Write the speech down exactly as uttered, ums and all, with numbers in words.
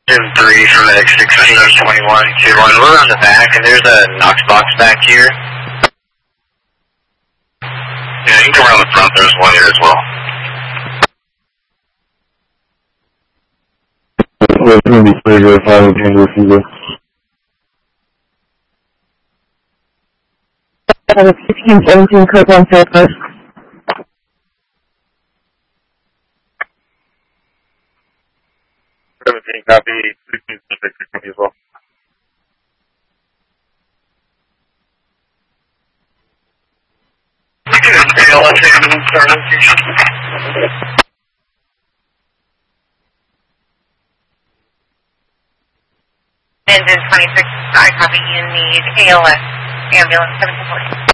three from Medic sixteen twenty-one two one. We're on the back, and there's a Knox box back here. Yeah, you can come around the front. There's one here as well. It's going to be three zero five with Andrew Fever. I have a sixteen seventeen code one Southwest. seventeen copy, sixteen seventeen copy as well. Engine twenty-six, I copy. You need A L S ambulance seven forty.